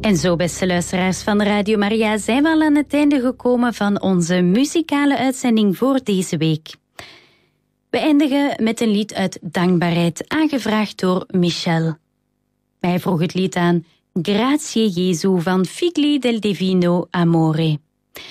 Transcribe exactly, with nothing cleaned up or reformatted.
En zo, beste luisteraars van Radio Maria, zijn we al aan het einde gekomen van onze muzikale uitzending voor deze week. We eindigen met een lied uit dankbaarheid, aangevraagd door Michel. Hij vroeg het lied aan Grazie Jesu van Figli del Divino Amore.